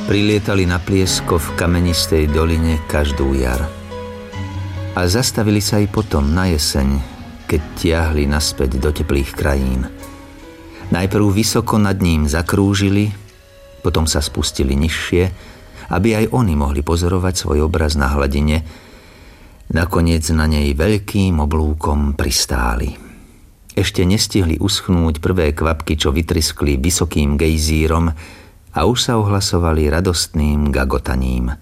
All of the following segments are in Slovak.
Prilietali na Pliesko v kamenistej doline každú jar. A zastavili sa aj potom na jeseň, keď tiahli naspäť do teplých krajín. Najprv vysoko nad ním zakrúžili, potom sa spustili nižšie, aby aj oni mohli pozorovať svoj obraz na hladine. Nakoniec na nej veľkým oblúkom pristáli. Ešte nestihli uschnúť prvé kvapky, čo vytriskli vysokým gejzírom, a už sa ohlasovali radostným gagotaním.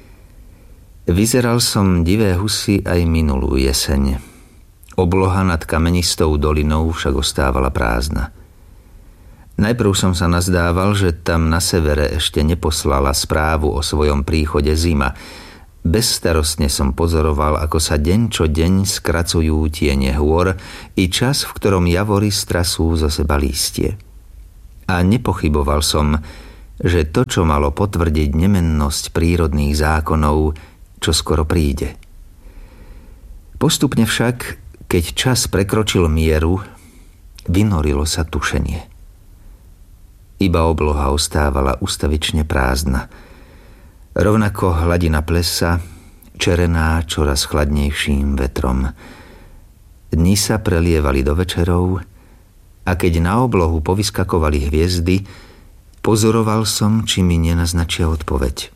Vyzeral som divé husy aj minulú jeseň. Obloha nad kamenistou dolinou však ostávala prázdna. Najprv som sa nazdával, že tam na severe ešte neposlala správu o svojom príchode zima. Bezstarostne som pozoroval, ako sa deň čo deň skracujú tiene hôr i čas, v ktorom javory strasú zo seba lístie. A nepochyboval som, že to, čo malo potvrdiť nemennosť prírodných zákonov, čo skoro príde. Postupne však, keď čas prekročil mieru, vynorilo sa tušenie. Iba obloha ostávala ustavične prázdna. Rovnako hladina plesa, čerená čoraz chladnejším vetrom. Dni sa prelievali do večerov a keď na oblohu povyskakovali hviezdy, pozoroval som, či mi nenaznačia odpoveď.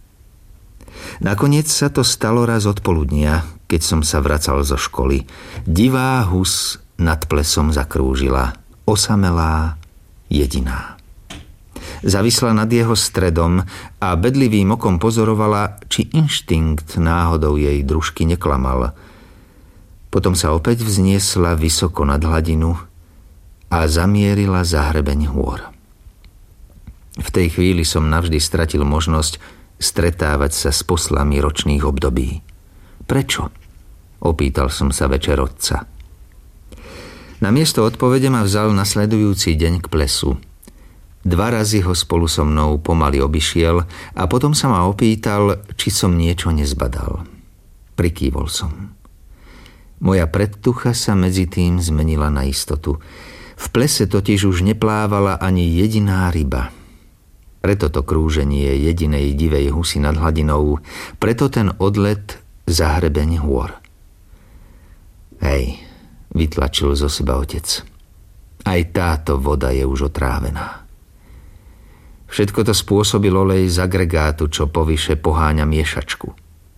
Nakoniec sa to stalo raz odpoludnia, keď som sa vracal zo školy. Divá hus nad plesom zakrúžila, osamelá, jediná. Zavisla nad jeho stredom a bedlivým okom pozorovala, či inštinkt náhodou jej družky neklamal. Potom sa opäť vzniesla vysoko nad hladinu a zamierila za hrebeň hôr. V tej chvíli som navždy stratil možnosť stretávať sa s poslami ročných období. Prečo? Opýtal som sa večer otca. Namiesto odpovede ma vzal nasledujúci deň k plesu. 2 razy ho spolu so mnou pomaly obišiel a potom sa ma opýtal, či som niečo nezbadal. Prikývol som. Moja predtucha sa medzi tým zmenila na istotu. V plese totiž už neplávala ani jediná ryba. Preto to krúženie jedinej divej husy nad hladinou, preto ten odlet za hrebeň hôr. Hej, vytlačil zo seba otec. Aj táto voda je už otrávená. Všetko to spôsobil olej z agregátu, čo povyše poháňa miešačku.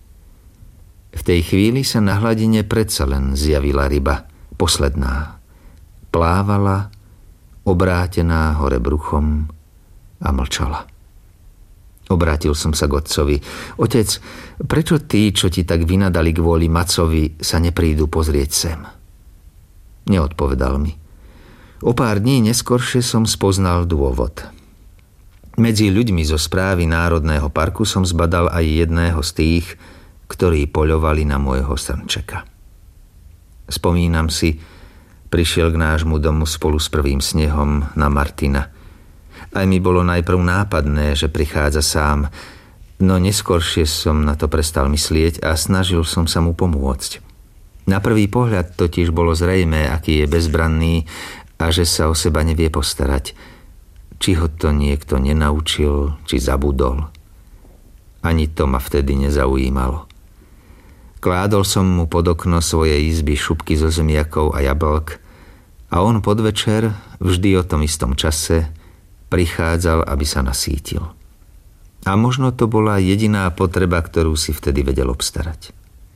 V tej chvíli sa na hladine predsa len zjavila ryba, posledná. Plávala, obrátená hore bruchom, a mlčala. Obrátil som sa k otcovi. Otec, prečo tí, čo ti tak vynadali kvôli Macovi, sa neprídu pozrieť sem? Neodpovedal mi. O pár dní neskoršie som spoznal dôvod. Medzi ľuďmi zo správy Národného parku som zbadal aj jedného z tých, ktorí poľovali na môjho srnčeka. Spomínam si, prišiel k nášmu domu spolu s prvým snehom na Martina. Aj mi bolo najprv nápadné, že prichádza sám, no neskoršie som na to prestal myslieť a snažil som sa mu pomôcť. Na prvý pohľad totiž bolo zrejmé, aký je bezbranný a že sa o seba nevie postarať. Či ho to niekto nenaučil, či zabudol. Ani to ma vtedy nezaujímalo. Kládol som mu pod okno svojej izby šupky zo zemiakov a jablk a on podvečer, vždy o tom istom čase, prichádzal, aby sa nasítil. A možno to bola jediná potreba, ktorú si vtedy vedel obstarať.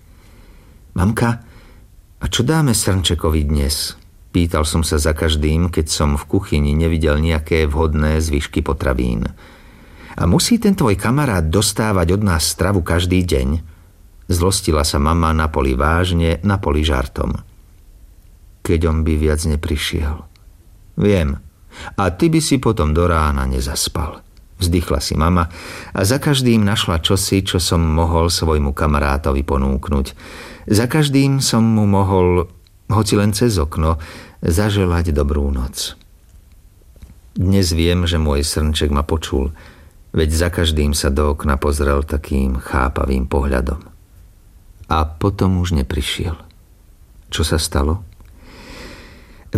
Mamka, a čo dáme srnčekovi dnes? Pýtal som sa za každým, keď som v kuchyni nevidel nejaké vhodné zvyšky potravín. A musí ten tvoj kamarát dostávať od nás stravu každý deň? Zlostila sa mama na poli vážne, na poli žartom. Keď on by viac neprišiel. Viem. A ty by si potom do rána nezaspal. Vzdychla si mama a za každým našla čosi, čo som mohol svojmu kamarátovi ponúknuť. Za každým som mu mohol, hoci len cez okno, zaželať dobrú noc. Dnes viem, že môj srnček ma počul, veď za každým sa do okna pozrel takým chápavým pohľadom. A potom už neprišiel. Čo sa stalo?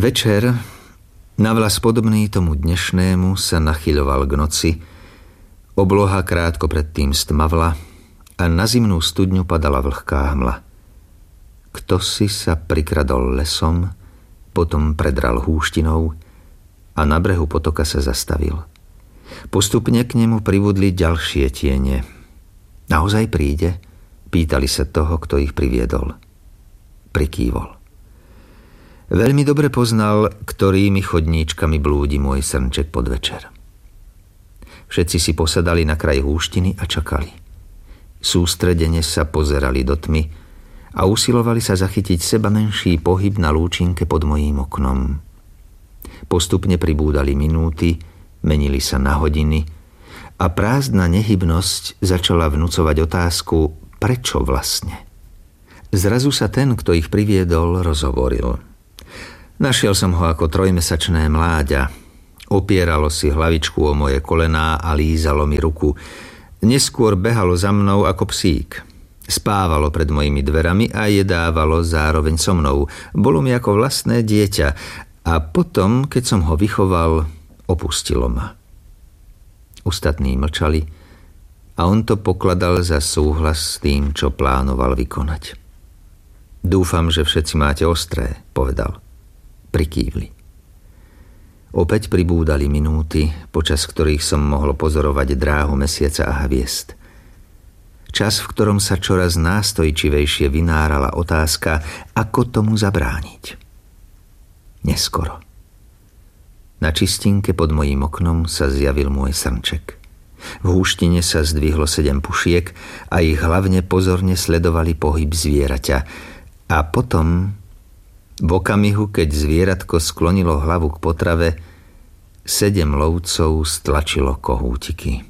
Večer, navľas podobný tomu dnešnému, sa nachyľoval k noci. Obloha krátko predtým stmavla a na zimnú studňu padala vlhká hmla. Ktosi sa prikradol lesom, potom predral húštinou a na brehu potoka sa zastavil. Postupne k nemu pribudli ďalšie tiene. Naozaj príde? Pýtali sa toho, kto ich priviedol. Prikývol. Veľmi dobre poznal, ktorými chodníčkami blúdi môj srnček podvečer. Všetci si posadali na kraj húštiny a čakali. Sústredene sa pozerali do tmy a usilovali sa zachytiť seba menší pohyb na lúčinke pod mojím oknom. Postupne pribúdali minúty, menili sa na hodiny a prázdna nehybnosť začala vnúcovať otázku, prečo vlastne. Zrazu sa ten, kto ich priviedol, rozhovoril. Našiel som ho ako 3-mesačné mláďa. Opieralo si hlavičku o moje kolená a lízalo mi ruku. Neskôr behalo za mnou ako psík. Spávalo pred mojimi dverami a jedávalo zároveň so mnou. Bolo mi ako vlastné dieťa a potom, keď som ho vychoval, opustilo ma. Ostatní mlčali a on to pokladal za súhlas s tým, čo plánoval vykonať. Dúfam, že všetci máte ostré, povedal. Prikývli. Opäť pribúdali minúty, počas ktorých som mohol pozorovať dráhu mesiaca a hviezd. Čas, v ktorom sa čoraz nástojčivejšie vynárala otázka, ako tomu zabrániť. Neskoro. Na čistinke pod mojím oknom sa zjavil môj srnček. V húštine sa zdvihlo 7 pušiek a ich hlavne pozorne sledovali pohyb zvieraťa. A potom, v okamihu, keď zvieratko sklonilo hlavu k potrave, 7 lovcov stlačilo kohútiky.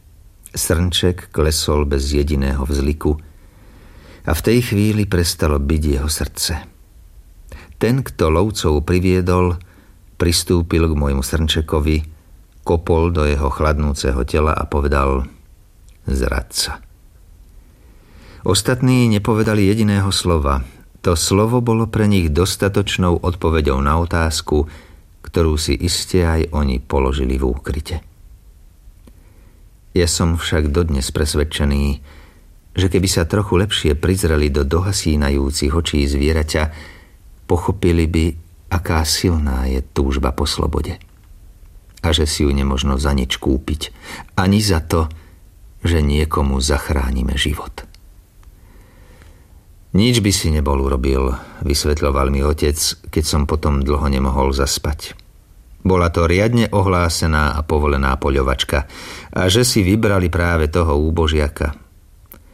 Srnček klesol bez jediného vzliku a v tej chvíli prestalo byť jeho srdce. Ten, kto lovcov priviedol, pristúpil k môjmu srnčekovi, kopol do jeho chladnúceho tela a povedal: zradca. Ostatní nepovedali jediného slova. To slovo bolo pre nich dostatočnou odpoveďou na otázku, ktorú si iste aj oni položili v úkryte. Ja som však dodnes presvedčený, že keby sa trochu lepšie prizreli do dohasínajúcich očí zvieraťa, pochopili by, aká silná je túžba po slobode. A že si ju nemožno za nič kúpiť, ani za to, že niekomu zachránime život. Nič by si nebol urobil, vysvetľoval mi otec, keď som potom dlho nemohol zaspať. Bola to riadne ohlásená a povolená poľovačka a že si vybrali práve toho úbožiaka.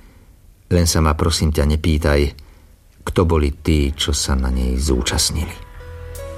Len sa ma prosím ťa nepýtaj, kto boli tí, čo sa na nej zúčastnili.